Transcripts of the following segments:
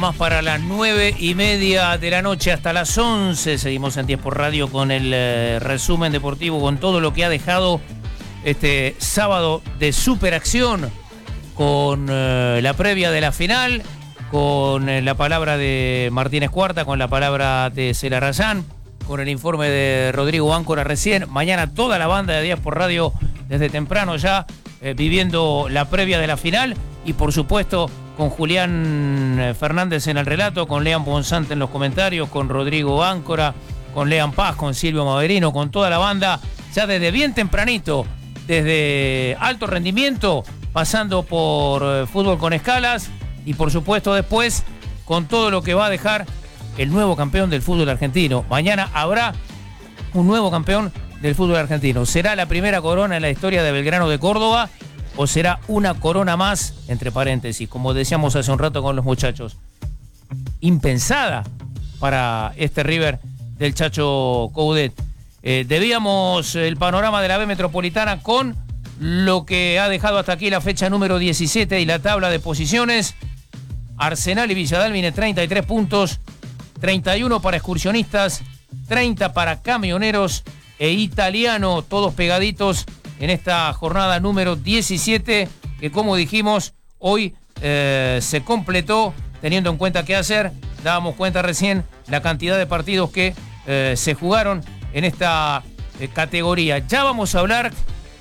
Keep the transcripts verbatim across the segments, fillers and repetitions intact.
Más para las nueve y media de la noche hasta las once. Seguimos en Tiempo Radio con el eh, resumen deportivo, con todo lo que ha dejado este sábado de superacción, con eh, la previa de la final, con eh, la palabra de Martínez Cuarta, con la palabra de Celarayán, con el informe de Rodrigo Áncora recién. Mañana toda la banda de Días por Radio desde temprano ya eh, viviendo la previa de la final, y por supuesto con Julián Fernández en el relato, con Lean Ponsante en los comentarios, con Rodrigo Áncora, con Lean Paz, con Silvio Maverino, con toda la banda, ya desde bien tempranito, desde alto rendimiento, pasando por eh, fútbol con escalas, y por supuesto después con todo lo que va a dejar el nuevo campeón del fútbol argentino. Mañana habrá un nuevo campeón del fútbol argentino. ¿Será la primera corona en la historia de Belgrano de Córdoba o será una corona más, entre paréntesis, como decíamos hace un rato con los muchachos, impensada para este River del Chacho Coudet? Eh, debíamos el panorama de la B Metropolitana con lo que ha dejado hasta aquí la fecha número diecisiete y la tabla de posiciones. Arsenal y Villa Dálmine, treinta y tres puntos, treinta y uno para Excursionistas, treinta para Camioneros e Italiano, todos pegaditos en esta jornada número diecisiete, que como dijimos, hoy eh, se completó, teniendo en cuenta qué hacer. Dábamos cuenta recién la cantidad de partidos que eh, se jugaron en esta eh, categoría. Ya vamos a hablar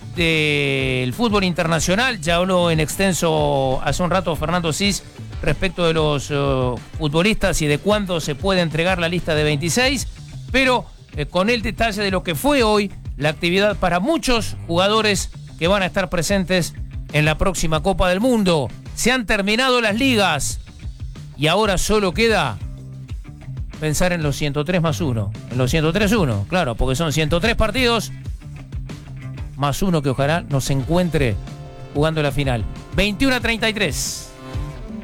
del fútbol internacional. Ya habló en extenso hace un rato Fernando Cis respecto de los uh, futbolistas y de cuándo se puede entregar la lista de veintiséis, pero eh, con el detalle de lo que fue hoy la actividad para muchos jugadores que van a estar presentes en la próxima Copa del Mundo. Se han terminado las ligas y ahora solo queda pensar en los ciento tres más uno, en los ciento tres uno, claro, porque son ciento tres partidos más uno que ojalá nos encuentre jugando la final. veintiuno a treinta y tres.